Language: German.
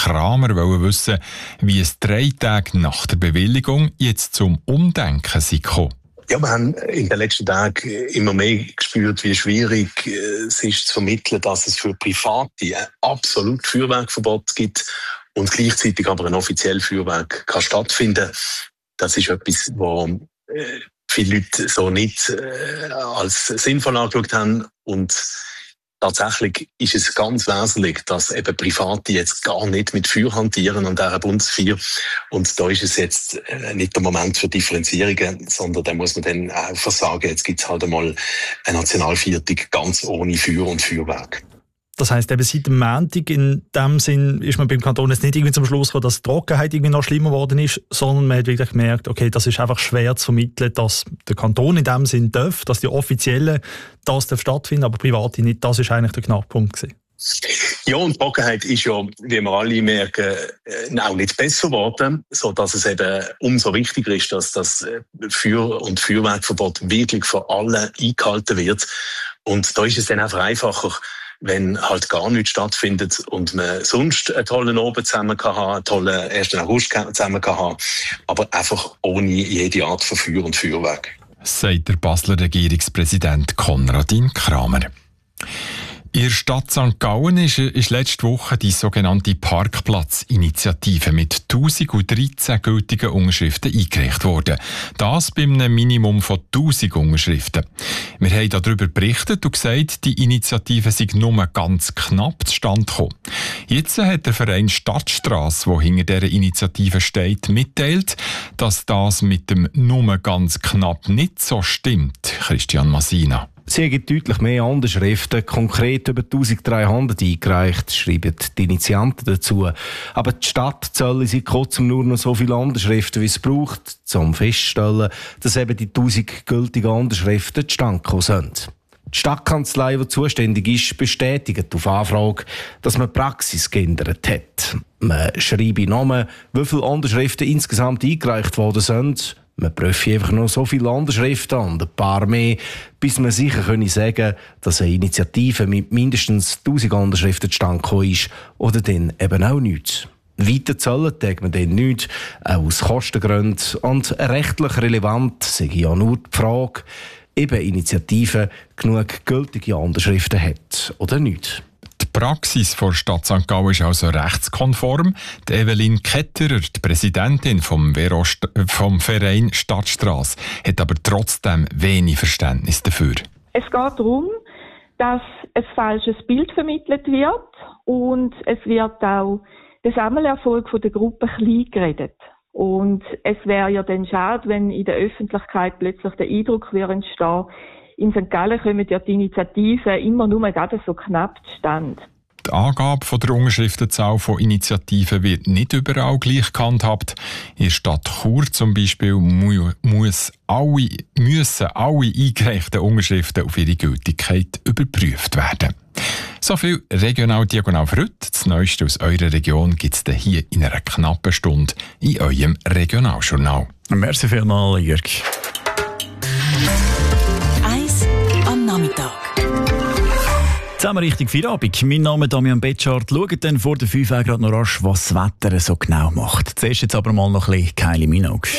Kramer wissen, wie es 3 Tage nach der Bewilligung jetzt zum Umdenken sei gekommen. Ja, wir haben in den letzten Tagen immer mehr gespürt, wie schwierig es ist zu vermitteln, dass es für Private ein absolutes Feuerwerkverbot gibt und gleichzeitig aber ein offizielles Feuerwerk kann stattfinden. Das ist etwas, was viele Leute so nicht als sinnvoll angeschaut haben. Und tatsächlich ist es ganz wesentlich, dass eben Private jetzt gar nicht mit Feuer hantieren an dieser Bundesfeier. Und da ist es jetzt nicht der Moment für Differenzierungen, sondern da muss man dann einfach sagen, jetzt gibt es halt einmal eine Nationalviertig ganz ohne Feuer und Feuerwerk. Das heisst, eben seit dem Montag in dem Sinn ist man beim Kanton jetzt nicht irgendwie zum Schluss gekommen, dass die Trockenheit irgendwie noch schlimmer geworden ist, sondern man hat wirklich gemerkt, okay, das ist einfach schwer zu vermitteln, dass der Kanton in dem Sinn darf, dass die Offiziellen das stattfinden, aber Private nicht. Das ist eigentlich der Knackpunkt gewesen. Ja, und die Trockenheit ist ja, wie wir alle merken, auch nicht besser geworden, sodass es eben umso wichtiger ist, dass das Feuer- und Feuerwerkverbot wirklich von allen eingehalten wird. Und da ist es dann einfach einfacher, wenn halt gar nichts stattfindet und man sonst einen tollen Abend zusammen kann haben, einen tollen 1. August zusammen kann haben, aber einfach ohne jede Art von Feuer und Feuerwerk. Sagt der Basler Regierungspräsident Konradin Kramer. In der Stadt St. Gallen ist letzte Woche die sogenannte Parkplatzinitiative mit 1013 gültigen Unterschriften eingereicht worden. Das bei einem Minimum von 1000 Unterschriften. Wir haben darüber berichtet und gesagt, die Initiative sei nur ganz knapp zustande gekommen. Jetzt hat der Verein Stadtstrasse, der hinter dieser Initiative steht, mitteilt, dass das mit dem nur ganz knapp nicht so stimmt. Christian Massina. Sie haben deutlich mehr Unterschriften, konkret über 1300 eingereicht, schreiben die Initianten dazu. Aber die Stadt soll seit kurzem nur noch so viele Unterschriften, wie es braucht, um festzustellen, dass eben die 1000 gültigen Unterschriften zustande gekommen sind. Die Stadtkanzlei, die zuständig ist, bestätigt auf Anfrage, dass man die Praxis geändert hat. Man schreibe Namen, wie viele Unterschriften insgesamt eingereicht worden sind. Man prüfe einfach noch so viele Unterschriften und ein paar mehr, bis man sicher sagen könne, dass eine Initiative mit mindestens 1000 Unterschriften zustande gekommen ist oder dann eben auch nichts. Weiter zahlen tut man dann nichts, auch aus Kostengründen. Und rechtlich relevant sei ja nur die Frage, eben Initiative genug gültige Unterschriften hat oder nicht. Die Praxis der Stadt St. Gallen ist also rechtskonform. Die Evelyn Ketterer, die Präsidentin vom Verein Stadtstrasse, hat aber trotzdem wenig Verständnis dafür. Es geht darum, dass ein falsches Bild vermittelt wird und es wird auch der Sammelerfolg der Gruppe klein geredet. Und es wäre ja dann schade, wenn in der Öffentlichkeit plötzlich der Eindruck entstehen, in St. Gallen kommen ja die Initiativen immer nur gerade so knapp zustande. Die Angabe von der Unterschriftenzahl von Initiativen wird nicht überall gleich gehandhabt. In der Stadt Chur zum Beispiel müssen alle eingereichten Unterschriften auf ihre Gültigkeit überprüft werden. So viel Regional-Diagonal für heute. Das Neueste aus eurer Region gibt es hier in einer knappen Stunde in eurem Regionaljournal. Merci vielmals, Jörg. Nachmittag. Zusammen Richtung Feierabend. Mein Name ist Damian Betschart. Schaut dann vor der 5 Uhr gerade noch rasch, was das Wetter so genau macht. Zuerst jetzt aber mal noch ein bisschen Kylie Minogue.